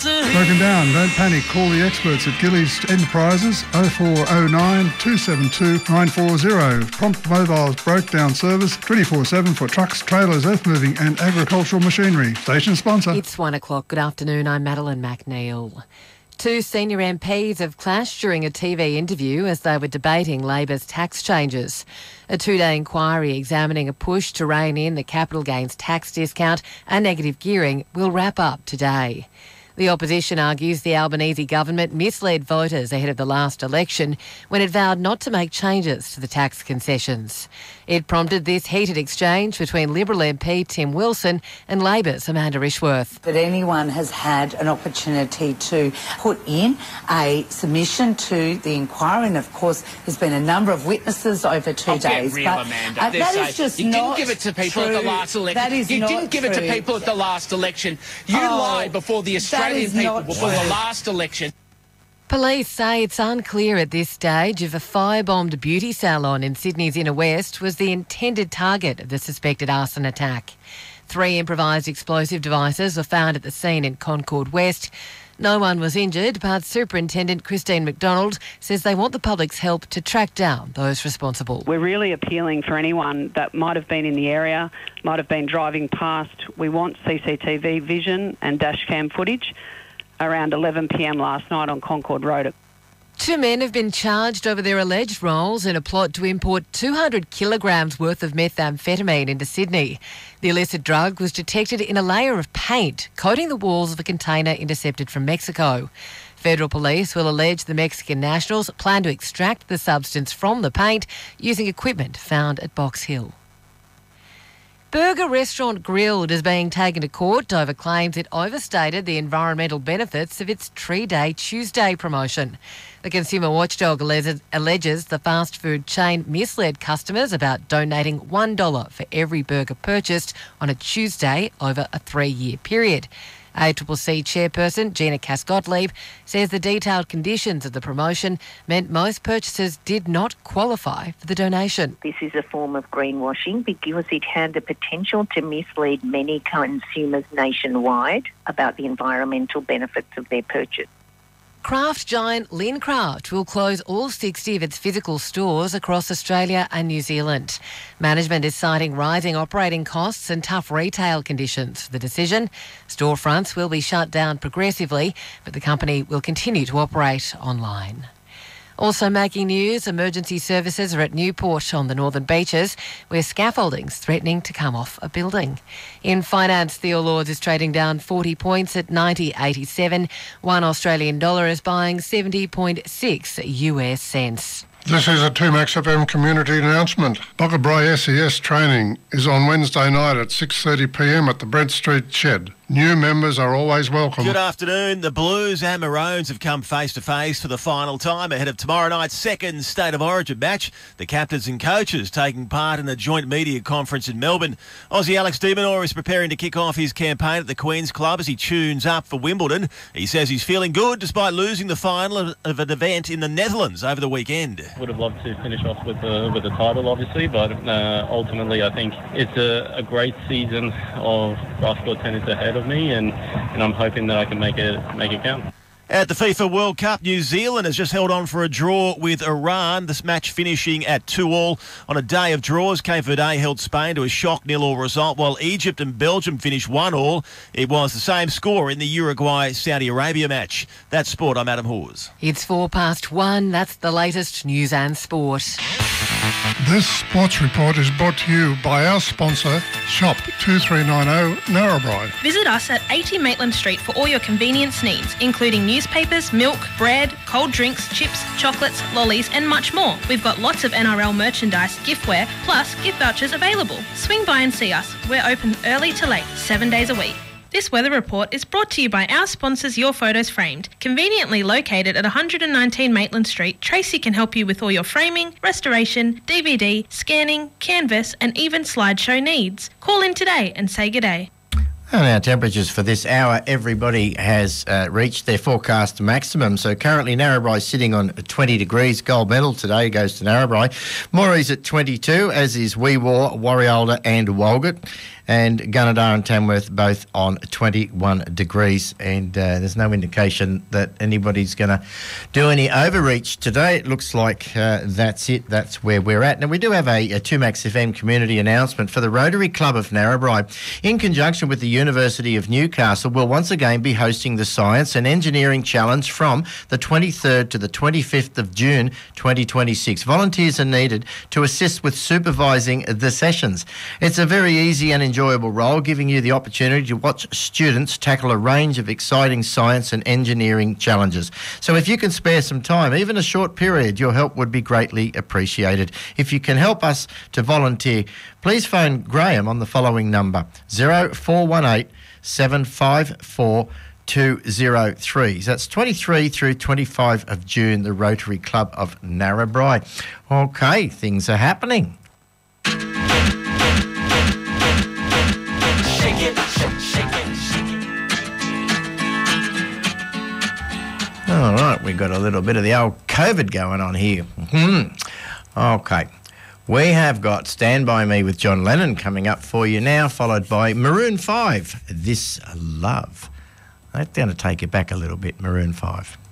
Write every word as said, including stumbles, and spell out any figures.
Broken down, don't panic. Call the experts at Gillies Enterprises oh four oh nine, two seven two, nine four zero. Prompt Mobile's broke down service twenty-four seven for trucks, trailers, earth moving and agricultural machinery. Station sponsor. It's one o'clock. Good afternoon. I'm Madeline McNeil. Two senior M Ps have clashed during a T V interview as they were debating Labor's tax changes. A two-day inquiry examining a push to rein in the capital gains tax discount and negative gearing will wrap up today. The opposition argues the Albanese government misled voters ahead of the last election when it vowed not to make changes to the tax concessions. It prompted this heated exchange between Liberal M P Tim Wilson and Labor's Amanda Rishworth. That anyone has had an opportunity to put in a submission to the inquiry, and of course there's been a number of witnesses over two I'll days. Get real, but Amanda. uh, that saying, is just you not didn't give it to people true. at the last election. That is you not didn't give true. it to people at the last election. You Oh, lied before the Australian people before true. the last election. Police say it's unclear at this stage if a firebombed beauty salon in Sydney's inner west was the intended target of the suspected arson attack. Three improvised explosive devices were found at the scene in Concord West. No one was injured, but Superintendent Christine McDonald says they want the public's help to track down those responsible. We're really appealing for anyone that might have been in the area, might have been driving past. We want C C T V vision and dash cam footage around eleven p m last night on Concord Road. Two men have been charged over their alleged roles in a plot to import two hundred kilograms worth of methamphetamine into Sydney. The illicit drug was detected in a layer of paint coating the walls of a container intercepted from Mexico. Federal police will allege the Mexican nationals plan to extract the substance from the paint using equipment found at Box Hill. Burger restaurant Grilled is being taken to court over claims it overstated the environmental benefits of its Tree Day Tuesday promotion. The Consumer Watchdog alleges, alleges the fast food chain misled customers about donating one dollar for every burger purchased on a Tuesday over a three-year period. A C C C chairperson Gina Cass-Gottlieb says the detailed conditions of the promotion meant most purchasers did not qualify for the donation. This is a form of greenwashing because it had the potential to mislead many consumers nationwide about the environmental benefits of their purchase. Craft giant Lincraft will close all sixty of its physical stores across Australia and New Zealand. Management is citing rising operating costs and tough retail conditions for the decision. Storefronts will be shut down progressively, but the company will continue to operate online. Also making news, emergency services are at Newport on the Northern Beaches, where scaffolding's threatening to come off a building. In finance, the All Ords is trading down forty points at ninety eighty-seven. One Australian dollar is buying seventy point six U S cents. This is a two Max F M community announcement. Boggabri S E S training is on Wednesday night at six thirty p m at the Brent Street Shed. New members are always welcome. Good afternoon. The Blues and Maroons have come face-to-face for the final time ahead of tomorrow night's second State of Origin match. The captains and coaches taking part in a joint media conference in Melbourne. Aussie Alex de Minaur is preparing to kick off his campaign at the Queen's Club as he tunes up for Wimbledon. He says he's feeling good despite losing the final of, of an event in the Netherlands over the weekend. Would have loved to finish off with the, with the title, obviously, but uh, ultimately I think it's a, a great season of basketball tennis ahead of me, and, and I'm hoping that I can make it make it count. At the FIFA World Cup, New Zealand has just held on for a draw with Iran, this match finishing at two all. On a day of draws, Cape Verde held Spain to a shock nil all result, while Egypt and Belgium finished one all. It was the same score in the Uruguay-Saudi Arabia match. That's sport. I'm Adam Hawes. It's four past one. That's the latest news and sport. This sports report is brought to you by our sponsor, Shop two three nine zero Narrabri. Visit us at eighty Maitland Street for all your convenience needs, including newspapers, milk, bread, cold drinks, chips, chocolates, lollies and much more. We've got lots of N R L merchandise, giftware, plus gift vouchers available. Swing by and see us. We're open early to late, seven days a week. This weather report is brought to you by our sponsors Your Photos Framed. Conveniently located at one hundred nineteen Maitland Street, Tracy can help you with all your framing, restoration, D V D, scanning, canvas and even slideshow needs. Call in today and say good day. And our temperatures for this hour, everybody has uh, reached their forecast maximum. So currently Narrabri is sitting on twenty degrees. Gold medal today goes to Narrabri. Moray's at twenty-two, as is Wee Waa, Warriolda and Walgett. and Gunnedah and Tamworth both on twenty-one degrees, and uh, there's no indication that anybody's going to do any overreach today. It looks like uh, that's it. That's where we're at. Now, we do have a, a two Max F M community announcement for the Rotary Club of Narrabri. In conjunction with the University of Newcastle, will once again be hosting the Science and Engineering Challenge from the twenty-third to the twenty-fifth of June twenty twenty-six. Volunteers are needed to assist with supervising the sessions. It's a very easy and enjoyable role, giving you the opportunity to watch students tackle a range of exciting science and engineering challenges. So if you can spare some time, even a short period, your help would be greatly appreciated. If you can help us to volunteer, please phone Graham on the following number, zero four one eight seven five four two zero three. That's twenty-three through twenty-five of June, the Rotary Club of Narrabri. Okay, things are happening. Shake it, shake, shake it, shake it. All right, we've got a little bit of the old COVID going on here. Mm-hmm. Okay. We have got Stand By Me with John Lennon coming up for you now, followed by Maroon five, This Love. That's going to take it back a little bit, Maroon five.